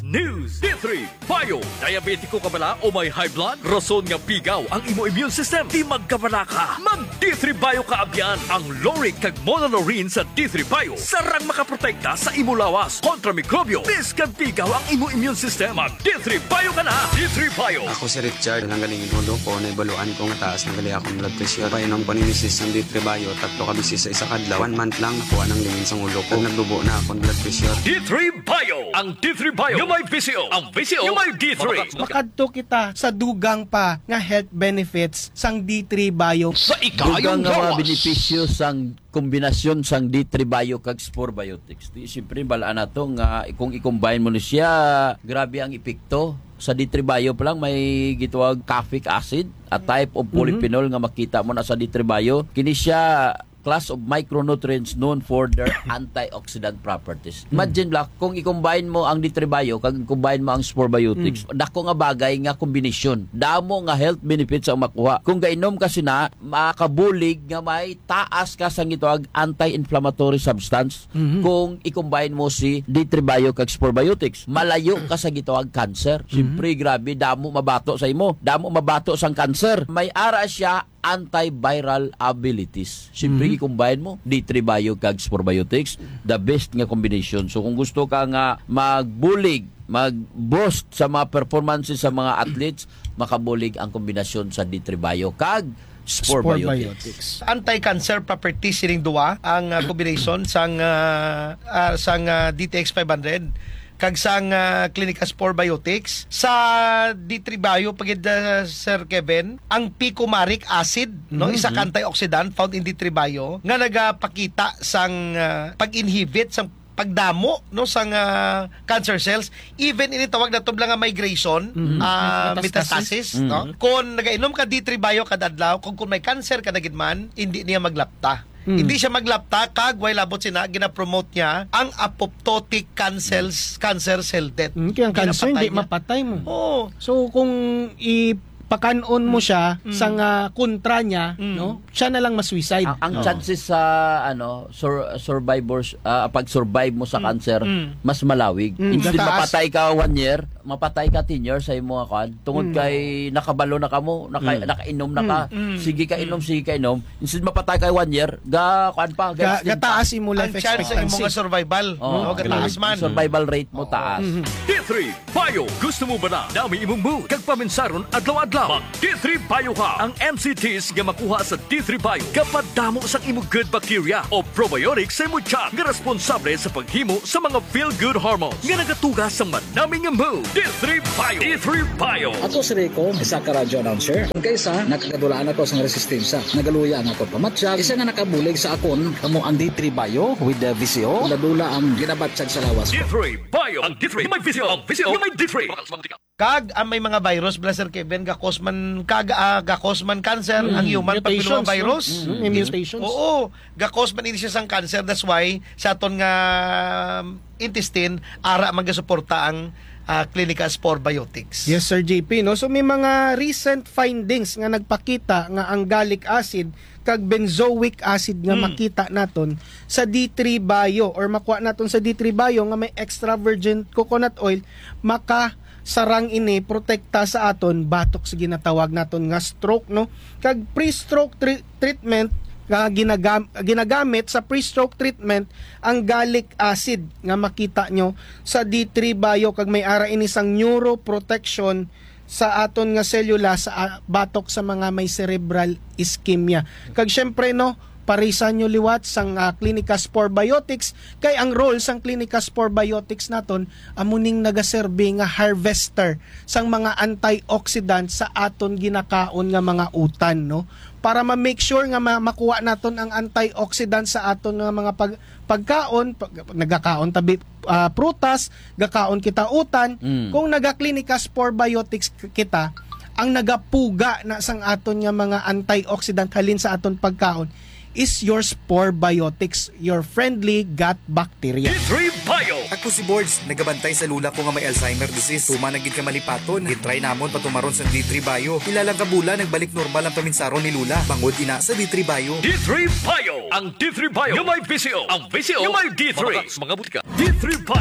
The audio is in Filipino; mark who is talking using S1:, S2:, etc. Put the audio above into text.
S1: News. D3 Bio. Diabetiko ka bala o may high blood? Rason nga pigaw ang imo immune system. Di magkabala ka. Mag D3 Bio ka abyan. Ang Loric kag Monolaurin sa D3 Bio. Sarang makaprotekta sa imo lawas kontra mikrobyo. Biskan pigaw ang imo immune system. Mag D3 Bio ka na. D3 Bio.
S2: Ako si Richard. Nanggaling inulo ko. Naibaluan ko nga taas. Nagali akong blood pressure. Painom ko ni Mrs. ng D3 Bio. Tatlo ka bisis sa isa kadlaw. 1 month lang nakuha ng lingin sa ulo ko. Nagdubo na akong blood pressure.
S1: D3 Bio. Ang D3 Bio. Yung may VCO. Ang VCO. Yung may D3.
S3: Makadto kita sa dugang pa nga health benefits sang D3 Bio.
S1: Sa
S4: Dugang
S1: ikayong
S4: nga mga
S1: gawas.
S4: benepisyo sang kombinasyon sang D3 Bio kag Spore Biotics. Di siyempre balaan nato nga kung i-combine mo ni siya, grabe ang epekto. Sa D3 Bio pa lang may gituwag caffeic acid, a type of polyphenol nga makita mo na sa D3 Bio. Kini siya class of micronutrients known for their antioxidant properties. Imagine lang, kung i-combine mo ang D3 Bio, kag i-combine mo ang Spore Biotics, dako nga bagay nga kombinasyon. Damo nga health benefits ang makuha. Kung gainom kasi na, makabulig nga may taas ka sang itoag anti-inflammatory substance kung i-combine mo si D3 Bio kag Spore Biotics. Malayo ka sa gitoag cancer. Siyempre, grabe, damo mabato sa imo. Damo mabato sang cancer. May ara siya antiviral abilities. Siyempre, i-combine mo D3 Bio kag Spore Biotics, the best nga combination. So kung gusto ka nga magbulig, mag-boost sa mga performances sa mga athletes, makabulig ang kombinasyon sa D3 Bio kag Spore Biotics.
S3: Anti-cancer properties sining duwa ang combination sang DTX 500 kag sang Clinica Spore Biotics sa D3 Bio pagid Sir Kevin ang picomaric acid no isa ka antioxidant found in D3 Bio nga nagapakita sang pag-inhibit sang pagdamo no sang cancer cells even ini tawag na tublang nga migration metastasis no kung nagainom ka D3 Bio kada adlaw kung may cancer ka na gid man hindi niya maglapta. Hindi siya maglapta kag way labot sina gina-promote niya ang apoptotic cancer cell death.
S5: Kaya ang cancer hindi mapatay mo.
S3: Oo.
S5: So kung ipakanon mo siya sa kontra niya, no? Siya na lang ma-suicide.
S4: Ang chances sa survivors pag-survive mo sa cancer mas malawig. Instead mapatay ka 1 year, mapatay ka 10 years sa imo kan. Tungod kay nakabalo na kamo, nakainom na ka. Sige ka inom. Instead mapatay ka 1 year,
S5: gataas imo life
S3: ang chance
S5: expectancy.
S3: ng mga survival, no? Gataas man.
S4: Survival rate mo taas.
S1: D3 Bio. Gusto mo ba na dami imong mood kag paminsaron adlaw-adlaw? Mag D3 Bio ka. Ang MCTs nga makuha sa D3 Bio kapag damo sang imo good bacteria o probiotics sa imo tiyan nga responsable sa paghimo sa mga feel-good hormones nga nagatugas sa manaming nga mood. D3 Bio. D3 Bio.
S6: Ako si Rico, isa ka radio announcer. Kung kaysa, nakagadulaan ako sa resistensya. Nagaluya ang ako pamatsyag. Isa nga nakabulig sa akon, kamo ang D3 Bio with the VCO. Ladula ang ginabatsyag sa lawas ko.
S1: D3 Bio. Ang D3 yung may VCO. Ang VCO yung may D3.
S3: Kag ang may mga virus Sir Kevin gakosman cancer ang human papillomavirus.
S5: May mutations.
S3: Oo, gakosman ini siya sang cancer. That's why sa aton nga intestine ara magasuporta ang Clinica Spore Biotics.
S5: Yes, Sir JP, no? So may mga recent findings nga nagpakita nga ang gallic acid kag benzoic acid nga makita naton sa D3 Bio or makuha naton sa D3 Bio nga may extra virgin coconut oil sarang ini protekta sa aton batok sa ginatawag naton nga stroke, no? Kag pre-stroke treatment nga ginagamit sa pre-stroke treatment ang gallic acid nga makita nyo sa D3 Bio kag may ara ini sang neuroprotection sa aton nga selula sa batok sa mga may cerebral ischemia. Kag syempre no, parisan nyo liwat sang Clinica Spore Biotics kay ang role sang Clinica Spore Biotics naton amuning nagaserbe nga harvester sang mga antioxidant sa aton ginakaon nga mga utan, no? Para ma-make sure nga makuha naton ang antioxidant sa aton nga mga pagkaon, nagakaon tabi prutas, gakaon kita utan. Kung naga-Clinica Spore Biotics kita, ang nagapuga na sang aton nga mga antioxidant halin sa aton pagkaon is your Spore Biotics, your friendly gut bacteria.
S1: D3 Bio.
S7: Ako si Boards, nagabantay sa lula ko nga may Alzheimer disease. Tuma nagid ka malipaton, gitry namon patumaron sa D3 Bio. Ilang kabula nagbalik normal ang paminsaron ni lula. Bangod ina sa D3 Bio.
S1: D3 Bio. Ang D3 Bio yung may VCO. Ang VCO yung may D3. Mga butika. D3 Bio.